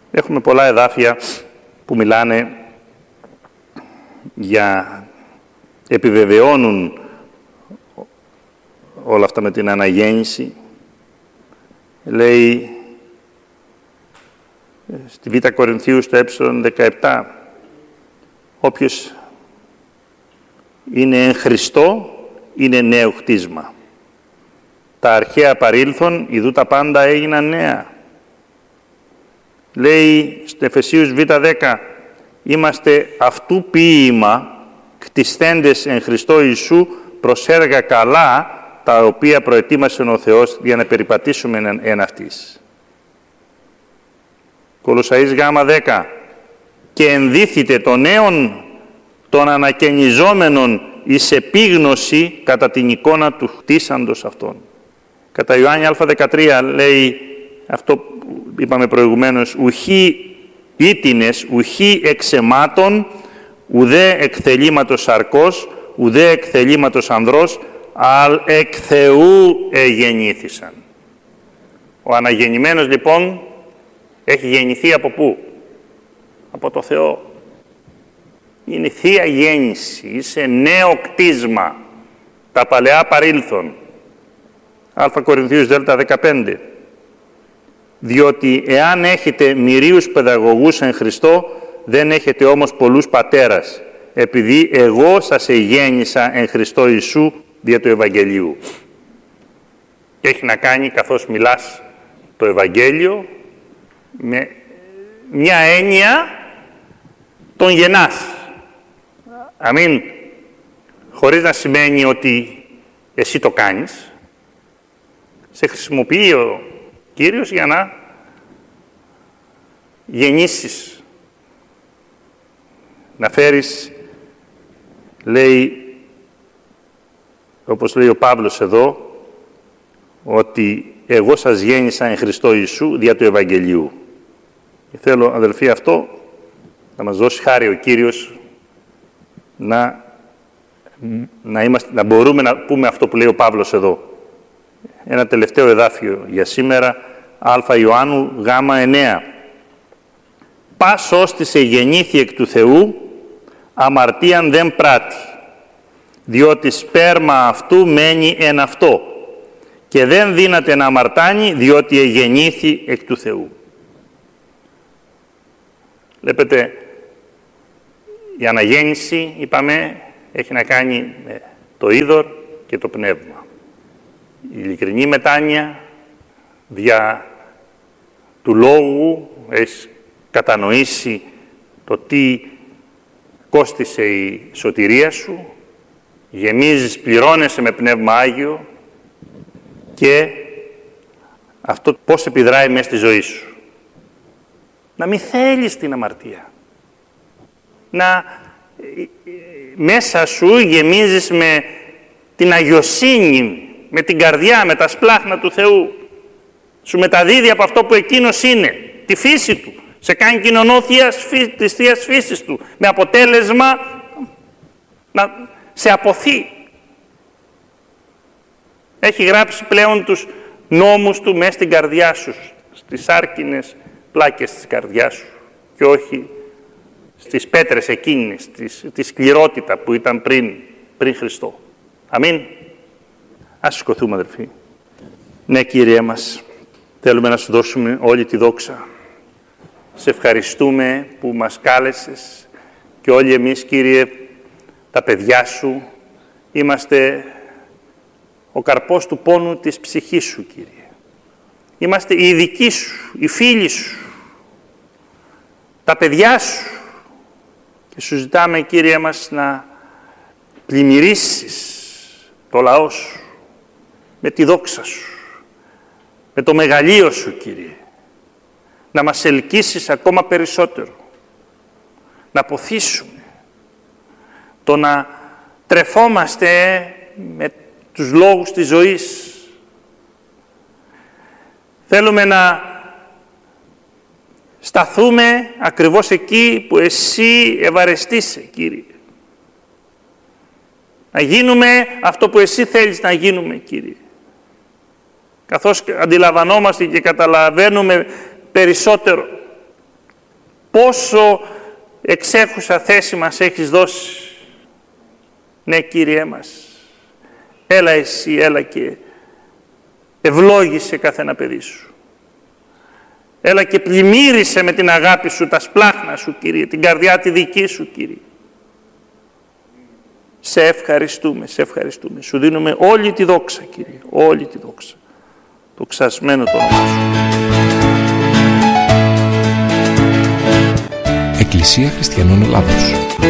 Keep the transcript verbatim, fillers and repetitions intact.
Έχουμε πολλά εδάφια που μιλάνε για, επιβεβαιώνουν όλα αυτά με την αναγέννηση. Λέει στη Β' Κορινθίου στο ε δεκαεπτά, όποιος είναι εν Χριστώ είναι νέο χτίσμα. Τα αρχαία παρήλθον, ιδού τα πάντα έγιναν νέα. Λέει στο Εφεσίους Β' δέκα, είμαστε αυτού ποίημα, κτισθέντες εν Χριστώ Ιησού, προς έργα καλά, τα οποία προετοίμασε ο Θεός για να περιπατήσουμε εν αυτής. Κολοσσαείς Γ' δέκα, και ενδύθητε των νέων των ανακαινιζόμενων εις επίγνωση κατά την εικόνα του χτίσαντος αυτών. Κατά Ιωάννη Α δεκατρία λέει αυτό που είπαμε προηγουμένως, ουχή ήτινες, ουχή εξαιμάτων, ουδέ εκθελήματος σαρκός, ουδέ εκθελήματος ανδρός, αλ εκ Θεού εγεννήθησαν. Ο αναγεννημένος λοιπόν έχει γεννηθεί από πού? Από το Θεό. Είναι θεία γέννηση, είσαι νέο κτίσμα, τα παλαιά παρήλθον. Α Κορινθίους Δ δεκαπέντε. Διότι εάν έχετε μυρίους παιδαγωγούς εν Χριστώ, δεν έχετε όμως πολλούς πατέρας, επειδή εγώ σας εγέννησα εν Χριστώ Ιησού δια του Ευαγγελίου. Και έχει να κάνει, καθώς μιλάς το Ευαγγέλιο, με μια έννοια τον γεννάς. Αμήν. Χωρίς να σημαίνει ότι εσύ το κάνεις. Σε χρησιμοποιεί ο Κύριος για να γεννήσεις. Να φέρεις, λέει, όπως λέει ο Παύλος εδώ, ότι εγώ σας γέννησα εν Χριστώ Ιησού δια του Ευαγγελίου. Και θέλω, αδελφοί, αυτό να μας δώσει χάρη ο Κύριος να, να, είμαστε, να μπορούμε να πούμε αυτό που λέει ο Παύλος εδώ. Ένα τελευταίο εδάφιο για σήμερα, Α Ιωάννου Γ εννέα. Πας ώστις εγεννήθη εκ του Θεού, αμαρτίαν δεν πράττει, διότι σπέρμα αυτού μένει εν αυτό, και δεν δύναται να αμαρτάνει, διότι εγεννήθη εκ του Θεού. Βλέπετε, η αναγέννηση, είπαμε, έχει να κάνει με το είδωρ και το πνεύμα. Η ειλικρινή μετάνοια δια του λόγου, έχεις κατανοήσει το τι κόστισε η σωτηρία σου, γεμίζεις, πληρώνεσαι με Πνεύμα Άγιο και αυτό πώς επιδράει μέσα στη ζωή σου. Να μην θέλεις την αμαρτία. Να μέσα σου γεμίζεις με την αγιοσύνη, με την καρδιά, με τα σπλάχνα του Θεού. Σου μεταδίδει από αυτό που εκείνος είναι, τη φύση του. Σε κάνει κοινωνό της Θείας φύσης του, με αποτέλεσμα να σε αποθεί. Έχει γράψει πλέον τους νόμους του μέσα στην καρδιά σου, στις άρκινες πλάκες της καρδιάς σου και όχι στις πέτρες εκείνες, τη σκληρότητα που ήταν πριν, πριν Χριστό. Αμήν. Ας σηκωθούμε, αδελφοί. Ναι, Κύριε μας, θέλουμε να Σου δώσουμε όλη τη δόξα. Σε ευχαριστούμε που μας κάλεσες και όλοι εμείς, Κύριε, τα παιδιά Σου, είμαστε ο καρπός του πόνου της ψυχής Σου, Κύριε. Είμαστε οι ειδικοί Σου, οι φίλοι Σου, τα παιδιά Σου. Και Σου ζητάμε, Κύριε μας, να πλημμυρίσεις το λαό Σου με τη δόξα Σου, με το μεγαλείο Σου, Κύριε. Να μας ελκύσεις ακόμα περισσότερο. Να ποθήσουμε. Το να τρεφόμαστε με τους λόγους της ζωής. Θέλουμε να σταθούμε ακριβώς εκεί που Εσύ ευαρεστείσαι, Κύριε. Να γίνουμε αυτό που Εσύ θέλεις να γίνουμε, Κύριε. Καθώς αντιλαμβανόμαστε και καταλαβαίνουμε περισσότερο πόσο εξέχουσα θέση μας έχεις δώσει. Ναι, Κύριέ μας, έλα εσύ, έλα και ευλόγησε κάθε ένα παιδί σου. Έλα και πλημμύρισε με την αγάπη σου τα σπλάχνα σου, Κύριε, την καρδιά τη δική σου, Κύριε. Σε ευχαριστούμε, σε ευχαριστούμε. Σου δίνουμε όλη τη δόξα, Κύριε, όλη τη δόξα. Δοξασμένο το όνομά σου. Εκκλησία Χριστιανών Ελλάδος.